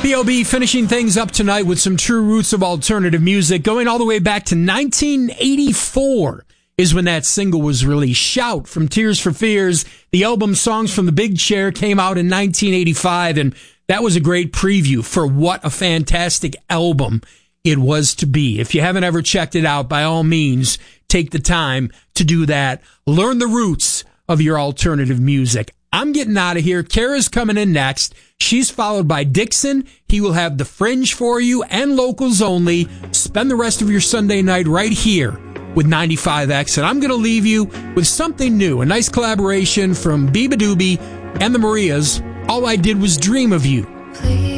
B.O.B. finishing things up tonight with some true roots of alternative music, going all the way back to 1984 is when that single was released. Shout from Tears for Fears. The album Songs from the Big Chair came out in 1985, and that was a great preview for what a fantastic album it was to be. If you haven't ever checked it out, by all means, take the time to do that. Learn the roots of your alternative music. I'm getting out of here. Kara's coming in next. She's followed by Dixon. He will have the Fringe for you and locals only. Spend the rest of your Sunday night right here with 95X. And I'm going to leave you with something new, a nice collaboration from Biba Doobie and the Marias. All I Did Was Dream of You.